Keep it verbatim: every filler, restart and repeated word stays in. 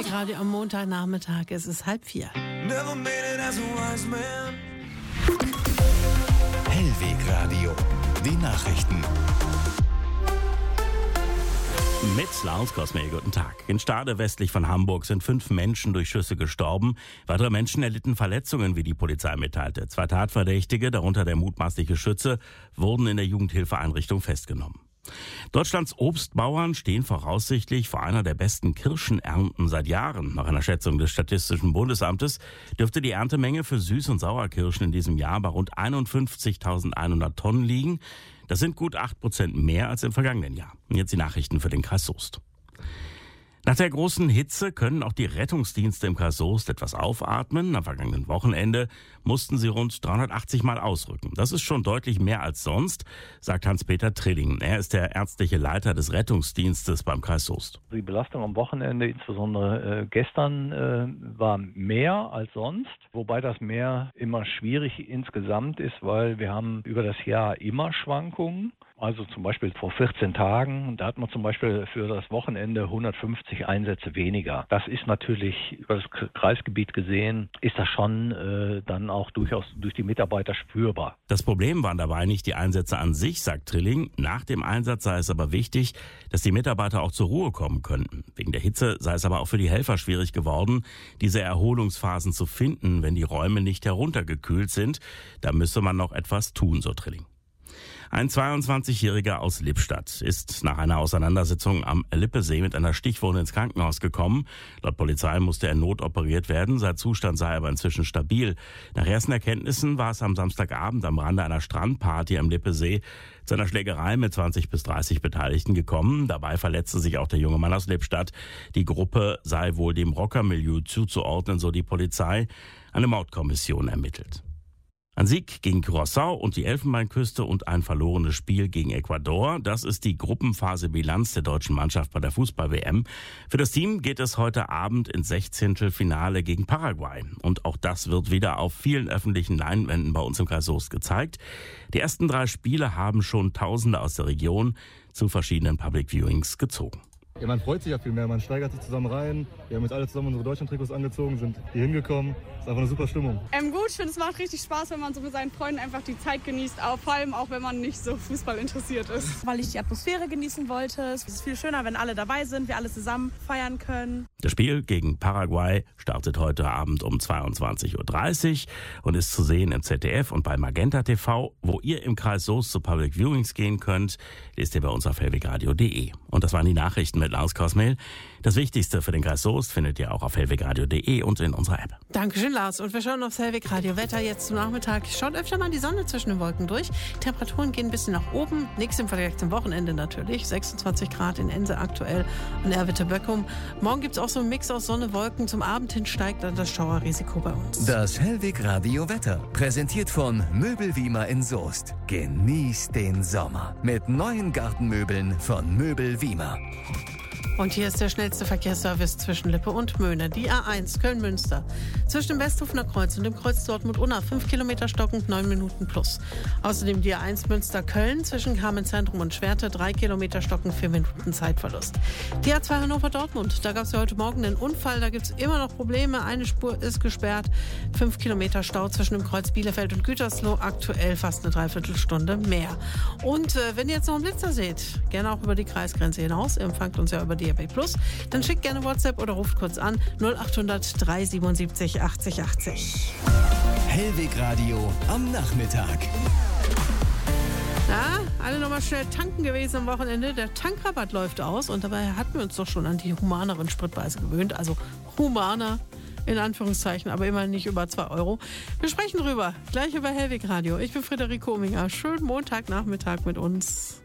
Hellweg Radio am Montagnachmittag. Es ist halb vier. Hellweg Radio, die Nachrichten. Mit Lars Kosmel, guten Tag. In Stade westlich von Hamburg sind fünf Menschen durch Schüsse gestorben. Weitere Menschen erlitten Verletzungen, wie die Polizei mitteilte. Zwei Tatverdächtige, darunter der mutmaßliche Schütze, wurden in der Jugendhilfeeinrichtung festgenommen. Deutschlands Obstbauern stehen voraussichtlich vor einer der besten Kirschenernten seit Jahren. Nach einer Schätzung des Statistischen Bundesamtes dürfte die Erntemenge für Süß- und Sauerkirschen in diesem Jahr bei rund einundfünfzigtausendeinhundert Tonnen liegen. Das sind gut acht Prozent mehr als im vergangenen Jahr. Und jetzt die Nachrichten für den Kreis Soest. Nach der großen Hitze können auch die Rettungsdienste im Kreis Soest etwas aufatmen. Am vergangenen Wochenende mussten sie rund dreihundertachtzig Mal ausrücken. Das ist schon deutlich mehr als sonst, sagt Hans-Peter Trilling. Er ist der ärztliche Leiter des Rettungsdienstes beim Kreis Soest. Die Belastung am Wochenende, insbesondere äh, gestern, äh, war mehr als sonst. Wobei das mehr immer schwierig insgesamt ist, weil wir haben über das Jahr immer Schwankungen. Also zum Beispiel vor vierzehn Tagen, da hat man zum Beispiel für das Wochenende hundertfünfzig Einsätze weniger. Das ist natürlich über das Kreisgebiet gesehen, ist das schon äh, dann auch durchaus durch die Mitarbeiter spürbar. Das Problem waren dabei nicht die Einsätze an sich, sagt Trilling. Nach dem Einsatz sei es aber wichtig, dass die Mitarbeiter auch zur Ruhe kommen könnten. Wegen der Hitze sei es aber auch für die Helfer schwierig geworden, diese Erholungsphasen zu finden, wenn die Räume nicht heruntergekühlt sind. Da müsse man noch etwas tun, so Trilling. Ein zweiundzwanzigjähriger aus Lippstadt ist nach einer Auseinandersetzung am Lippesee mit einer Stichwunde ins Krankenhaus gekommen. Laut Polizei musste er notoperiert werden. Sein Zustand sei aber inzwischen stabil. Nach ersten Erkenntnissen war es am Samstagabend am Rande einer Strandparty am Lippesee zu einer Schlägerei mit zwanzig bis dreißig Beteiligten gekommen. Dabei verletzte sich auch der junge Mann aus Lippstadt. Die Gruppe sei wohl dem Rockermilieu zuzuordnen, so die Polizei. Eine Mordkommission ermittelt. Ein Sieg gegen Curaçao und die Elfenbeinküste und ein verlorenes Spiel gegen Ecuador. Das ist die Gruppenphase-Bilanz der deutschen Mannschaft bei der Fußball-W M. Für das Team geht es heute Abend ins Sechzehntelfinale gegen Paraguay. Und auch das wird wieder auf vielen öffentlichen Leinwänden bei uns im Kreis Soest gezeigt. Die ersten drei Spiele haben schon Tausende aus der Region zu verschiedenen Public Viewings gezogen. Ja, man freut sich ja viel mehr, man steigert sich zusammen rein. Wir haben jetzt alle zusammen unsere Deutschland-Trikots angezogen, sind hier hingekommen. Ist einfach eine super Stimmung. Ähm, gut, ich finde, es macht richtig Spaß, wenn man so mit seinen Freunden einfach die Zeit genießt, auch, vor allem auch, wenn man nicht so Fußball interessiert ist. Weil ich die Atmosphäre genießen wollte. Es ist viel schöner, wenn alle dabei sind, wir alle zusammen feiern können. Das Spiel gegen Paraguay startet heute Abend um zweiundzwanzig Uhr dreißig und ist zu sehen im Z D F und bei Magenta T V. Wo ihr im Kreis Soest zu Public Viewings gehen könnt, lest ihr bei uns auf hellwegradio punkt de. Und das waren die Nachrichten mit Lars Kosmel. Das Wichtigste für den Kreis Soest findet ihr auch auf hellwegradio punkt de und in unserer App. Dankeschön, Lars. Und wir schauen aufs Hellweg Radio Wetter jetzt zum Nachmittag. Schaut öfter mal die Sonne zwischen den Wolken durch. Temperaturen gehen ein bisschen nach oben. Nichts im Vergleich zum Wochenende natürlich. sechsundzwanzig Grad in Ense aktuell und Erwitte-Böckum. Morgen gibt es auch so einen Mix aus Sonne, Wolken. Zum Abend hin steigt dann das Schauerrisiko bei uns. Das Hellweg Radio Wetter, präsentiert von Möbel Wiemer in Soest. Genießt den Sommer mit neuen Gartenmöbeln von Möbel Wiemer. Und hier ist der schnellste Verkehrsservice zwischen Lippe und Möhne. Die A eins Köln-Münster. Zwischen dem Westhofener Kreuz und dem Kreuz Dortmund-Unna. fünf Kilometer stockend, neun Minuten plus. Außerdem die A eins Münster-Köln zwischen Carmen-Zentrum und Schwerte. drei Kilometer stockend, vier Minuten Zeitverlust. Die A zwei Hannover-Dortmund. Da gab es ja heute Morgen einen Unfall. Da gibt es immer noch Probleme. Eine Spur ist gesperrt. fünf Kilometer Stau zwischen dem Kreuz Bielefeld und Gütersloh. Aktuell fast eine Dreiviertelstunde mehr. Und äh, wenn ihr jetzt noch einen Blitzer seht, gerne auch über die Kreisgrenze hinaus. Ihr empfangt uns ja über die D A B Plus, dann schickt gerne WhatsApp oder ruft kurz an null achthundert drei siebenundsiebzig achtzig achtzig. Hellweg Radio am Nachmittag. Na, alle nochmal schnell tanken gewesen am Wochenende. Der Tankrabatt läuft aus und dabei hatten wir uns doch schon an die humaneren Spritpreise gewöhnt. Also humaner in Anführungszeichen, aber immerhin nicht über zwei Euro. Wir sprechen drüber, gleich über Hellweg Radio. Ich bin Friederike Ominger. Schönen Montagnachmittag mit uns.